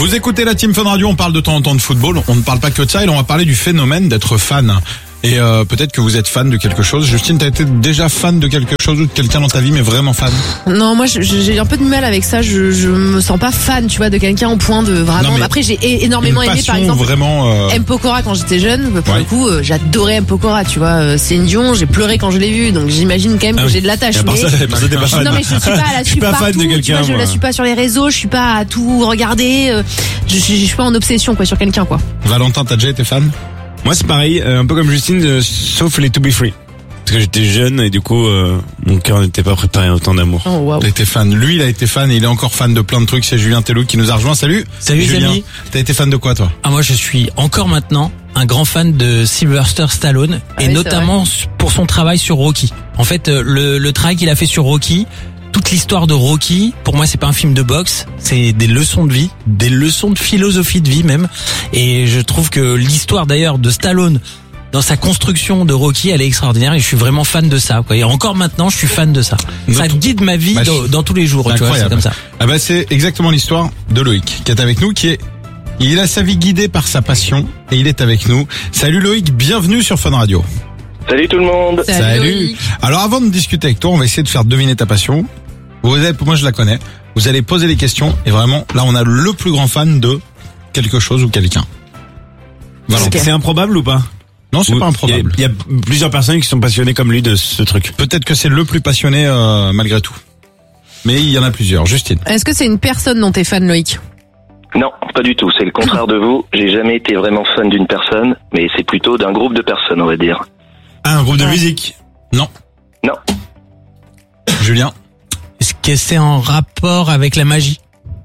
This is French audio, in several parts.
Vous écoutez la Team Fun Radio, on parle de temps en temps de football, on ne parle pas que de ça et on va parler du phénomène d'être fan. Et peut-être que vous êtes fan de quelque chose. Justine, t'as été déjà fan de quelque chose ou de quelqu'un dans ta vie, mais vraiment fan? Non, moi j'ai un peu de mal avec ça. Je me sens pas fan, tu vois, de quelqu'un au point de vraiment. Non, Après, j'ai énormément aimé, par exemple, vraiment, M. Pokora quand j'étais jeune. Pour le coup, j'adorais M. Pokora, tu vois. Céline Dion, j'ai pleuré quand je l'ai vu, donc j'imagine quand même que j'ai de l'attache. Non, mais je suis pas à la suivre pas partout. fan de quelqu'un, tu vois, je la suis pas sur les réseaux, je suis pas à tout regarder. Je suis pas en obsession quoi sur quelqu'un quoi. Valentin, t'as déjà été fan? Moi c'est pareil, un peu comme Justine, sauf les To Be Free. Parce que j'étais jeune et du coup mon cœur n'était pas préparé à autant d'amour. Oh wow. T'as été fan. Lui, il a été fan et il est encore fan de plein de trucs. C'est Julien Tellou qui nous a rejoint. Salut. Salut Julien. amis. T'as été fan de quoi toi? Ah moi je suis encore maintenant un grand fan de Sylvester Stallone et oui, notamment pour son travail sur Rocky. En fait le travail qu'il a fait sur Rocky, toute l'histoire de Rocky, pour moi c'est pas un film de boxe, c'est des leçons de vie, des leçons de philosophie de vie même. Et je trouve que l'histoire d'ailleurs de Stallone dans sa construction de Rocky, elle est extraordinaire et je suis vraiment fan de ça, quoi. Et encore maintenant, je suis fan de ça. Ça guide ma vie dans tous les jours, tu vois, c'est comme ça. Ah bah c'est exactement l'histoire de Loïc qui est avec nous, il a sa vie guidée par sa passion et il est avec nous. Salut Loïc, bienvenue sur Fun Radio. Salut tout le monde. Salut. Alors avant de discuter avec toi, on va essayer de faire deviner ta passion. Moi je la connais. Vous allez poser les questions et vraiment là on a le plus grand fan de quelque chose ou quelqu'un. Voilà. C'est improbable ou pas? Non, c'est pas improbable. Il y a plusieurs personnes qui sont passionnées comme lui de ce truc. Peut-être que c'est le plus passionné malgré tout. Mais il y en a plusieurs. Justine. Est-ce que c'est une personne dont t'es fan, Loïc? Non, pas du tout. C'est le contraire de vous. J'ai jamais été vraiment fan d'une personne, mais c'est plutôt d'un groupe de personnes, on va dire. Ah, un groupe de musique? Non. Non. Julien. Est-ce que c'est en rapport avec la magie?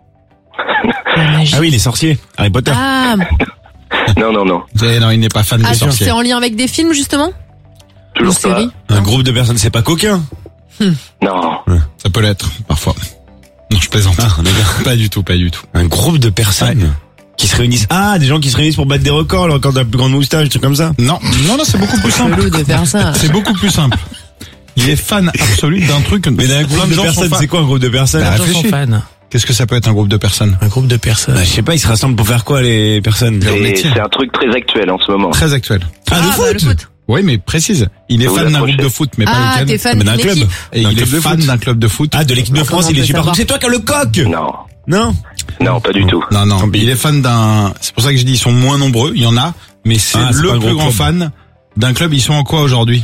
Ah oui, les sorciers. Harry Potter. Ah, Non. Non, il n'est pas fan des sorciers. c'est en lien avec des films justement? Toujours Une série? Un groupe de personnes, c'est pas coquin. Non. Ça peut l'être, parfois. Non, je plaisante. Ah, d'accord. Pas du tout. Un groupe de personnes qui se réunissent. Ah, des gens qui se réunissent pour battre des records, le record de la plus grande moustache, des trucs comme ça. Non, c'est beaucoup plus simple. Chelou de faire ça. C'est beaucoup plus simple. Il est fan absolu d'un truc. Mais d'un groupe de personnes, c'est quoi un groupe de personnes? Bah, Les gens sont réfléchis. fans. Qu'est-ce que ça peut être un groupe de personnes? Un groupe de personnes. Bah, je sais pas, ils se rassemblent pour faire quoi les personnes? C'est un truc très actuel en ce moment. Très actuel. Ah, le foot. Oui, mais précise. Il est Vous fan d'un approchez. groupe de foot, mais pas Ah, lequel. t'es fan Mais d'une d'un club. équipe. Et D'un il est club de fan foot. d'un club de foot. Ah, de l'équipe de France, Comment il on est peut super. savoir? C'est toi qui as le coq? Non. Non, pas du tout. Non. Il est fan d'un. C'est pour ça que je dis ils sont moins nombreux. Il y en a, mais c'est Ah, c'est pas le un plus gros grand club. fan d'un club. Ils sont en quoi aujourd'hui?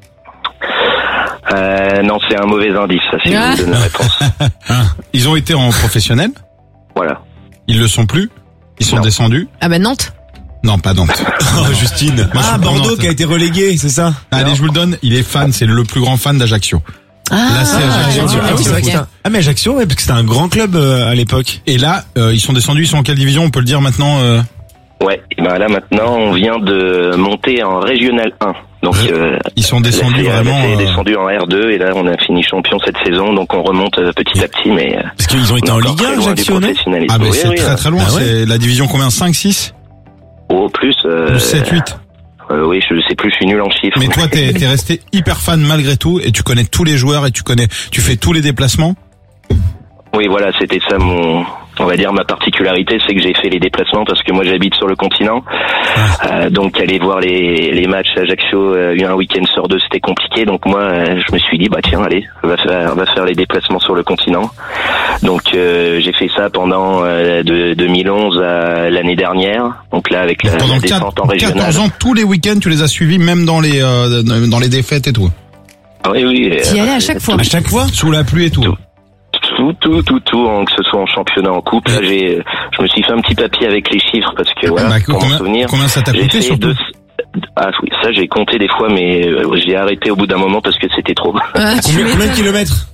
Non, c'est un mauvais indice, ça, si Ah. je vous donne la réponse. Ils ont été en professionnel. Voilà. Ils le sont plus. Ils sont Non. descendus. Ah ben Nantes. Non, pas Nantes. Oh, Justine. Moi, je suis Ah, pour Bordeaux Nantes. qui a été relégué, c'est ça? Allez, je vous le donne. Il est fan. C'est le plus grand fan d'Ajaccio. Ah, Là, c'est Ajaccio. Ah oui, c'est vrai que c'était un- Ah, mais Ajaccio, ouais, parce que c'était un grand club à l'époque. Et là, ils sont descendus. Ils sont en quelle division? On peut le dire maintenant. Ouais. Et ben là maintenant, on vient de monter en Régional 1. Donc Ils sont descendus la vraiment. est descendu en R2 et là on a fini champion cette saison, donc on remonte petit à petit, mais Parce qu'ils ont été en encore Ligue très 1, loin du Ajaccio, non? professionnalisme. Ah, mais Oui, c'est oui, très très loin. Ah ouais. C'est la division combien? 5, 6? Au plus. 7, 8. Oui, je sais plus, je suis nul en chiffres. Mais toi, t'es resté hyper fan malgré tout et tu connais tous les joueurs et tu fais tous les déplacements. Oui, voilà, c'était ça on va dire ma particularité, c'est que j'ai fait les déplacements parce que moi j'habite sur le continent. Donc aller voir les matchs à Ajaccio un week-end sur deux, c'était compliqué. Donc moi, je me suis dit bah tiens, allez, on va faire les déplacements sur le continent. Donc j'ai fait ça pendant de 2011 à l'année dernière. Donc là avec la Pendant descente en 14 régional. ans, tous les week-ends, tu les as suivis, même dans les défaites et tout. Ah oui. T'y allais à chaque fois. À chaque fois? Sous la pluie et tout. Tout, que ce soit en championnat, en coupe. Là, je me suis fait un petit papier avec les chiffres parce que voilà, Bah, pour m'en souvenir. combien ça t'a J'ai coûté fait surtout? Ah oui, ça j'ai compté des fois, mais j'ai arrêté au bout d'un moment parce que c'était trop. Ah, tu Combien de m'étonnes. kilomètres?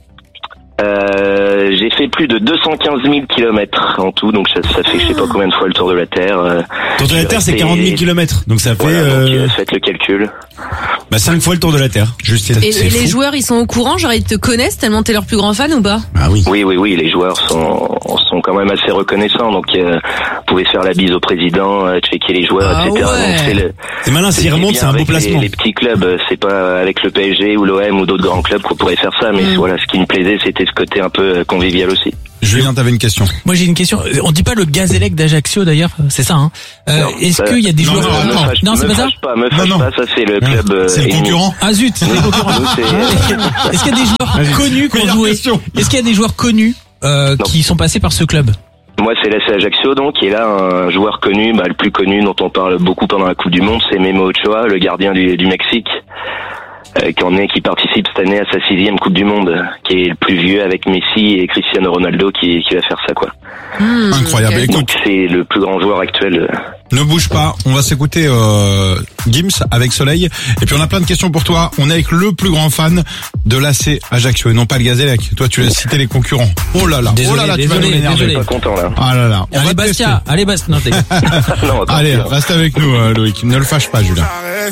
J'ai fait plus de 215 000 kilomètres en tout, donc ça fait je sais pas combien de fois le tour de la Terre. Le tour de la Terre, c'est 40 000 kilomètres. Donc ça fait, Voilà, donc, faites le calcul. 5 fois le tour de la Terre. Justine. Et les joueurs, ils sont au courant, genre ils te connaissent tellement t'es leur plus grand fan ou pas? Ah oui. Oui, les joueurs sont quand même assez reconnaissants, donc vous pouvez faire la bise au président, checker les joueurs, Ah etc. ouais. Donc, C'est malin, s'ils bien remontent, c'est un beau avec placement. Les petits clubs, c'est pas avec le PSG ou l'OM ou d'autres grands clubs qu'on pourrait faire ça, mais voilà, ce qui me plaisait, c'était ce côté un peu convivial aussi. Julien, t'avais une question. Moi j'ai une question. On dit pas le Gazélec d'Ajaccio d'ailleurs, c'est ça hein. Est-ce qu'il y a des joueurs non, c'est pas ça. Me fâche pas, ça c'est le club. C'est le concurrent. Ah zut, c'est le concurrent. Est-ce qu'il y a des joueurs connus qui ont joué? Est-ce qu'il y a des joueurs connus qui sont passés par ce club? Moi, c'est l'AC Ajaccio, donc, et là, un joueur connu, le plus connu, dont on parle beaucoup pendant la Coupe du Monde, c'est Memo Ochoa, le gardien du Mexique, qui participe cette année à sa 6e Coupe du Monde, qui est le plus vieux avec Messi et Cristiano Ronaldo qui va faire ça, quoi. Incroyable. Okay. Écoute, Donc, c'est le plus grand joueur actuel. ne bouge pas, on va s'écouter Gims avec Soleil. Et puis on a plein de questions pour toi. On est avec le plus grand fan de l'AC Ajaccio et non pas le Gazélec. Toi, tu as cité les concurrents. Oh là là, Désolé, oh là là, tu vas nous désolé. l'énerver. Je suis pas content, là. Ah là là. On va Allez te tester. Bastia, allez Bastia. Non, Non, attends, Allez, reste avec nous, Loïc. Ne le fâche pas, Julien.